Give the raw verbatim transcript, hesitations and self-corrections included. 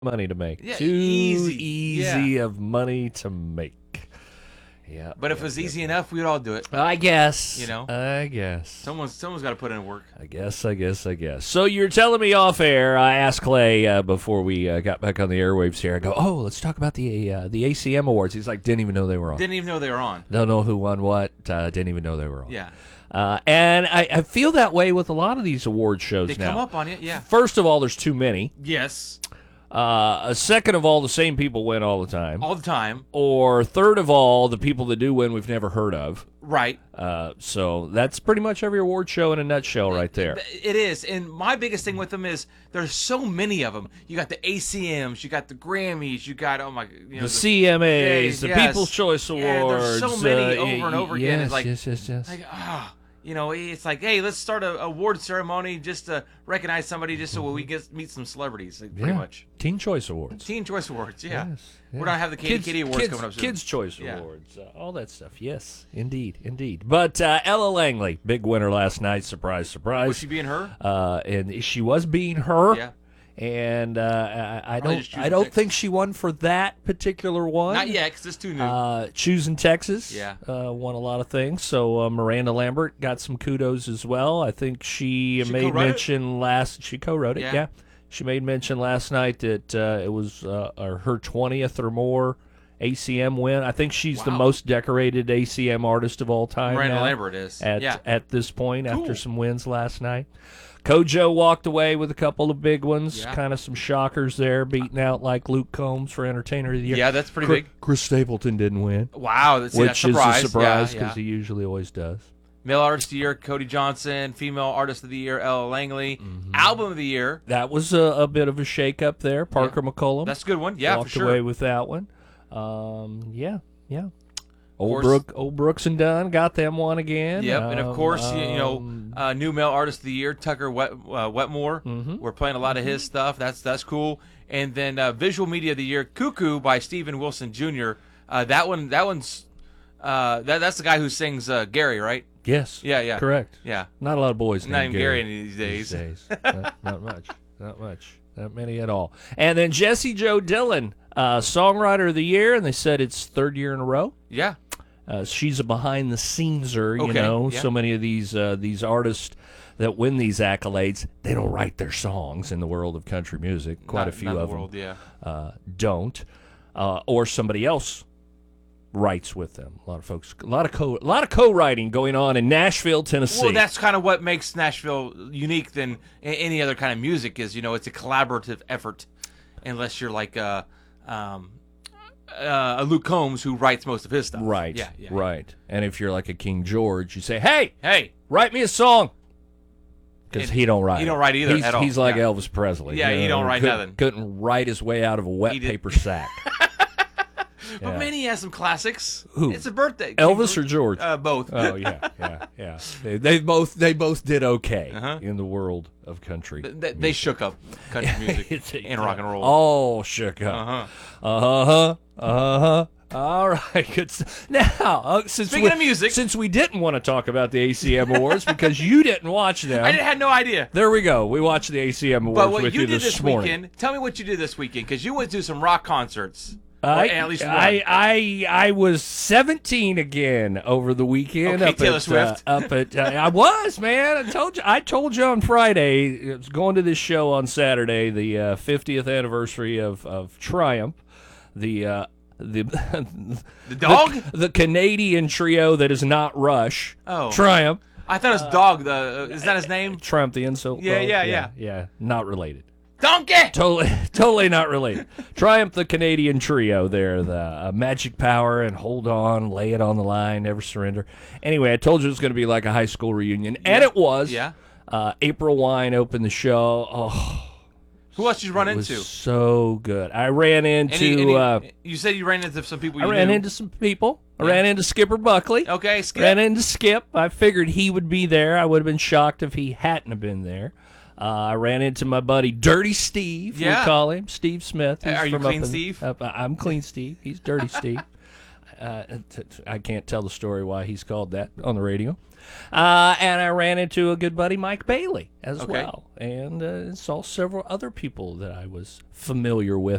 money to make. Yeah, Too easy. easy Yeah. of money to make. Yeah. But if yeah, it was yeah. easy enough, we'd all do it. I guess. You know? I guess. Someone's someone's got to put in work. I guess, I guess, I guess. So you're telling me off air, I asked Clay uh, before we uh, got back on the airwaves here, I go, oh, let's talk about the uh, the A C M Awards. He's like, didn't even know they were on. Didn't even know they were on. Don't know who won what, uh, didn't even know they were on. Yeah. Uh, and I, I feel that way with a lot of these award shows They now. come up on it, yeah. First of all, there's too many. Yes. Uh, second of all, the same people win all the time. All the time. Or third of all, the people that do win we've never heard of. Right. Uh, so that's pretty much every award show in a nutshell right there. It is. And my biggest thing with them is there's so many of them. You got the A C Ms, you got the Grammys, you got, oh my, you know, The C M As, the yes. People's Choice Awards. Yeah, there's so many uh, over and over yes, again. It's like, yes, yes, yes. like, ah, you know, it's like, hey, let's start a award ceremony just to recognize somebody, just so we get meet some celebrities, like, pretty Yeah. much. Teen Choice Awards. Teen Choice Awards, yeah. Yes, We're yeah. gonna have the Katie Kids, Kitty Awards kids, coming up soon. Kids Choice Yeah. Awards, uh, all that stuff. Yes, indeed, indeed. But uh, Ella Langley, big winner last night. Surprise, surprise. Was she being her? Uh, and she was being her. Yeah. And uh, I, I Probably don't, just choosing I don't Texas. think she won for that particular one. Not yet, because it's too new. Uh, choosing Texas, Yeah. uh, won a lot of things. So uh, Miranda Lambert got some kudos as well. I think she, She made co-wrote it? mention last. She co-wrote it. Yeah. Yeah, she made mention last night that uh, it was uh, uh, her twentieth or more A C M win. I think she's the Wow. most decorated A C M artist of all time. Miranda now Lambert is. at yeah. at this point after Cool. some wins last night. Kojo walked away with a couple of big ones, Yeah. kind of some shockers there, beating out like Luke Combs for Entertainer of the Year. Yeah, that's pretty Chris, big. Chris Stapleton didn't win, Wow, that's, yeah, which that's is surprise. a surprise Yeah, because yeah. he usually always does. Male Artist of the Year, Cody Johnson. Female Artist of the Year, Ella Langley. Mm-hmm. Album of the Year. That was a, a bit of a shake-up there. Parker McCollum That's a good one. Yeah, walked for sure. away with that one. Um, yeah, yeah. Old, course- Brook, old Brooks and Dunn got them one again. Yep, and of Um, course, you, you know, um, uh, new male artist of the year, Tucker Wet, uh, Wetmore. Mhm. We're playing a lot of his stuff. That's that's cool. And then uh, visual media of the year, Cuckoo by Stephen Wilson Junior Uh, that one, that one's uh, that that's the guy who sings uh, Gary, right? yes, Yeah, yeah, correct. yeah. Not a lot of boys Not named even Gary Gary. in these days. These days. not, not much. Not much. Not many at all. And then Jesse Joe Dillon, uh, Songwriter of the Year, and they said it's third year in a row. Yeah, Uh, she's a behind-the-sceneser, you Okay, know. yeah. So many of these uh, these artists that win these accolades, they don't write their songs in the world of country music. Quite not, a few not of the world, them Yeah, uh, don't, uh, or somebody else writes with them. A lot of folks, a lot of co, a lot of co-writing going on in Nashville, Tennessee. well, that's kind of what makes Nashville unique than a- any other kind of music. Is you know, it's a collaborative effort, unless you're like uh, um, uh, a Luke Combs who writes most of his stuff. Right, Yeah. Yeah. right. And if you're like a King George, you say, "Hey, Hey. write me a song," because And he don't write. he it. don't write either He's, at all. he's like Yeah. Elvis Presley. Yeah, you he know, don't write couldn't- nothing. Couldn't write his way out of a wet He did- paper sack. But Yeah. man, he has some classics. Who? It's a birthday. Elvis or George? Uh, both. Oh yeah, yeah, yeah. They, they both they both did okay Uh-huh. in the world of country. they, they shook up country music It's- and rock and roll. Oh, shook up. Uh-huh. Uh huh. Uh huh. All right. Good. s- Now, uh, since Speaking we, of music- since we didn't want to talk about the A C M Awards because you didn't watch them, I had no idea. there we go. We watched the A C M Awards But what with you you did this, this morning. weekend, tell me what you did this weekend, because you went to some rock concerts. I, Or at least one. I, I I was seventeen again over the weekend. Okay, up Taylor at, Swift. Uh, up at uh, I was man. I told you. I told you on Friday. I was going to this show on Saturday, the uh, fiftieth anniversary of, of Triumph, the uh, the The dog? the, the Canadian trio that is not Rush. Oh. Triumph. I thought it was Dog. The uh, is that his name? Triumph the insult. Yeah, dog? yeah, yeah, yeah. yeah. Not related. Donkey. Totally, totally not related. Triumph, the Canadian trio there, the uh, Magic Power and Hold On, Lay It on the Line, Never Surrender. Anyway, I told you it was going to be like a high school reunion, and it was. Yeah. Uh, April Wine opened the show. Oh, Who else did you run it was into? so good. I ran into. Any- any- uh, you said you ran into some people I you ran knew. into some people. I Yeah. ran into Skipper Buckley. Okay, Skip. Ran into Skip. I figured he would be there. I would have been shocked if he hadn't have been there. Uh, I ran into my buddy Dirty Steve, Yeah. we call him, Steve Smith. He's Are you from up Clean in- Steve? Up, I'm Clean Steve. He's Dirty Steve. Uh, t- t- I can't tell the story why he's called that on the radio. Uh, and I ran into a good buddy, Mike Bailey, as Okay. well, and uh, saw several other people that I was familiar with